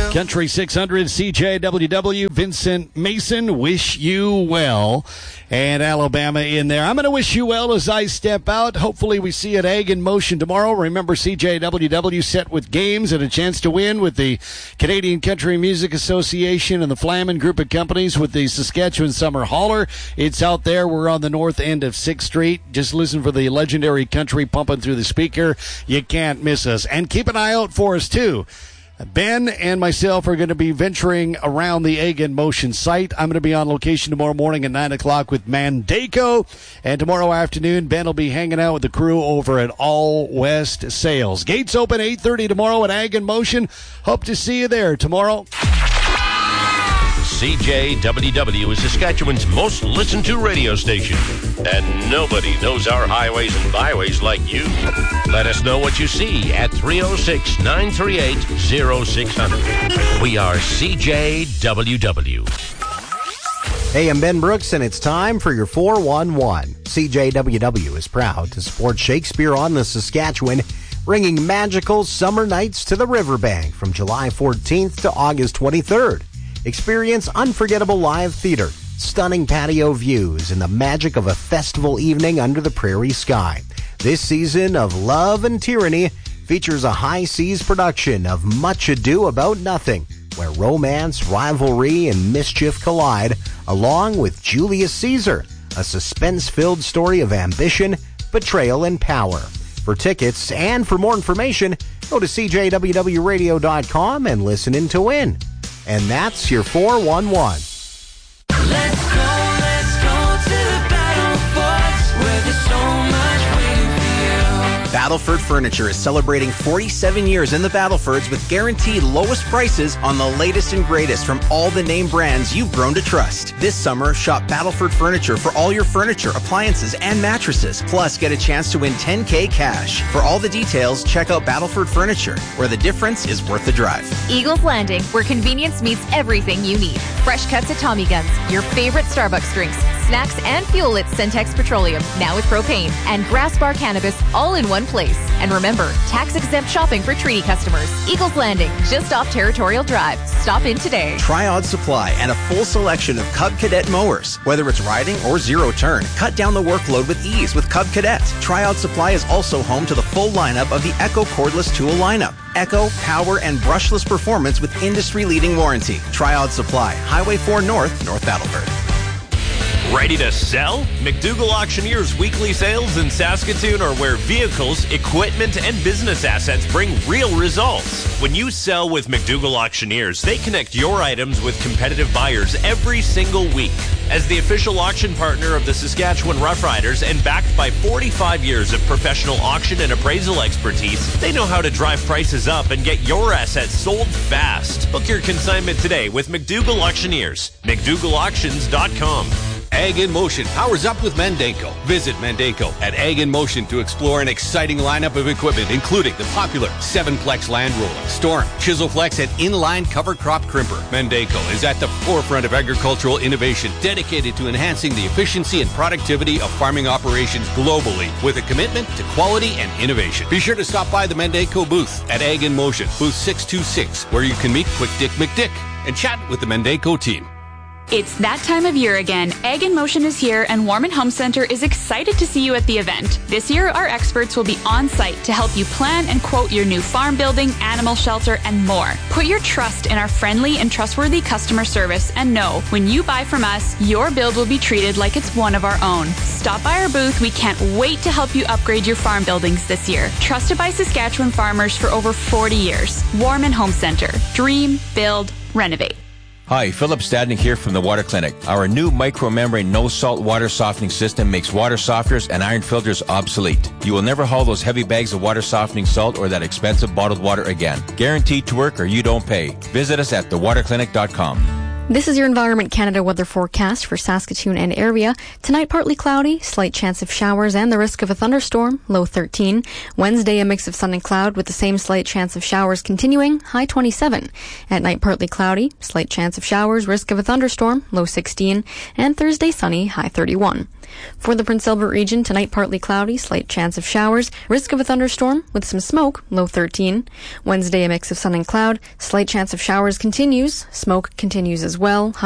Country 600, CJWW, Vincent Mason, wish you well. And Alabama in there. I'm going to wish you well as I step out. Hopefully we see you at Ag in Motion tomorrow. Remember, CJWW set with games and a chance to win with the Canadian Country Music Association and the Flamin Group of Companies with the Saskatchewan Summer Hauler. It's out there. We're on the north end of 6th Street. Just listen for the legendary country pumping through the speaker. You can't miss us. And keep an eye out for us, too. Ben and myself are going to be venturing around the Ag in Motion site. I'm going to be on location tomorrow morning at 9 o'clock with Mandako. And tomorrow afternoon, Ben will be hanging out with the crew over at All West Sales. Gates open 8:30 tomorrow at Ag in Motion. Hope to see you there tomorrow. CJWW is Saskatchewan's most listened to radio station. And nobody knows our highways and byways like you. Let us know what you see at 306-938-0600. We are CJWW. Hey, I'm Ben Brooks, and it's time for your 411. CJWW is proud to support Shakespeare on the Saskatchewan, bringing magical summer nights to the riverbank from July 14th to August 23rd. Experience unforgettable live theater, stunning patio views, and the magic of a festival evening under the prairie sky. This season of Love and Tyranny features a High Seas production of Much Ado About Nothing, where romance, rivalry, and mischief collide, along with Julius Caesar, a suspense-filled story of ambition, betrayal, and power. For tickets and for more information, go to CJWWRadio.com and listen in to win. And that's your 411. Let's go to the battle forts where there's so much waiting for you. Battleford Furniture is celebrating 47 years in the Battlefords with guaranteed lowest prices on the latest and greatest from all the name brands you've grown to trust. This summer, shop Battleford Furniture for all your furniture, appliances, and mattresses. Plus, get a chance to win $10K cash. For all the details, check out Battleford Furniture, where the difference is worth the drive. Eagles Landing, where convenience meets everything you need. Fresh cuts at Tommy Guns, your favorite Starbucks drinks, snacks, and fuel at Centex Petroleum, now with propane, and Grass Bar Cannabis, all in one place. And remember, tax-exempt shopping for treaty customers. Eagles Landing, just off Territorial Drive. Stop in today. Triod Supply and a full selection of Cub Cadet mowers. Whether it's riding or zero turn, cut down the workload with ease with Cub Cadet. Triod Supply is also home to the full lineup of the Echo cordless tool lineup. Echo, power, and brushless performance with industry-leading warranty. Triod Supply, Highway 4 North, North Battleford. Ready to sell? McDougall Auctioneers weekly sales in Saskatoon are where vehicles, equipment, and business assets bring real results. When you sell with McDougall Auctioneers, they connect your items with competitive buyers every single week. As the official auction partner of the Saskatchewan Roughriders and backed by 45 years of professional auction and appraisal expertise, they know how to drive prices up and get your assets sold fast. Book your consignment today with McDougall Auctioneers. McDougallAuctions.com. Ag in Motion powers up with Mandako. Visit Mandako at Ag in Motion to explore an exciting lineup of equipment, including the popular 7-Plex Land Roller, Storm, Chiselflex, and Inline Cover Crop Crimper. Mandako is at the forefront of agricultural innovation, dedicated to enhancing the efficiency and productivity of farming operations globally with a commitment to quality and innovation. Be sure to stop by the Mandako booth at Ag in Motion, booth 626, where you can meet Quick Dick McDick and chat with the Mandako team. It's that time of year again. Ag in Motion is here, and Warman Home Center is excited to see you at the event. This year, our experts will be on site to help you plan and quote your new farm building, animal shelter, and more. Put your trust in our friendly and trustworthy customer service, and know when you buy from us, your build will be treated like it's one of our own. Stop by our booth. We can't wait to help you upgrade your farm buildings this year. Trusted by Saskatchewan farmers for over 40 years. Warman Home Center. Dream, build, renovate. Hi, Philip Stadnik here from the Water Clinic. Our new micromembrane no-salt water softening system makes water softeners and iron filters obsolete. You will never haul those heavy bags of water softening salt or that expensive bottled water again. Guaranteed to work or you don't pay. Visit us at thewaterclinic.com. This is your Environment Canada weather forecast for Saskatoon and area. Tonight, partly cloudy, slight chance of showers and the risk of a thunderstorm, low 13. Wednesday, a mix of sun and cloud with the same slight chance of showers continuing, high 27. At night, partly cloudy, slight chance of showers, risk of a thunderstorm, low 16. And Thursday, sunny, high 31. For the Prince Albert region, tonight partly cloudy, slight chance of showers, risk of a thunderstorm with some smoke, low 13. Wednesday, a mix of sun and cloud, slight chance of showers continues, smoke continues as well, high